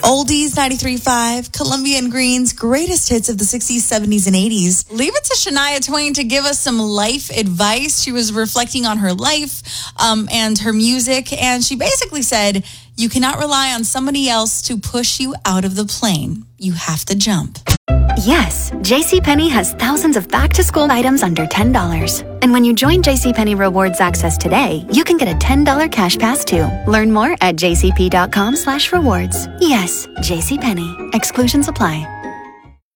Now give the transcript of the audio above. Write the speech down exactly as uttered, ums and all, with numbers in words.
Oldies ninety-three point five, Columbia and Green's greatest hits of the sixties, seventies, and eighties. Leave it to Shania Twain to give us some life advice. She was reflecting on her life um, and her music, and she basically said, you cannot rely on somebody else to push you out of the plane. You have to jump. Yes, JCPenney has thousands of back-to-school items under ten dollars. And when you join JCPenney Rewards Access today, you can get a ten dollars cash pass too. Learn more at jcp.com slash rewards. Yes, JCPenney. Exclusions apply.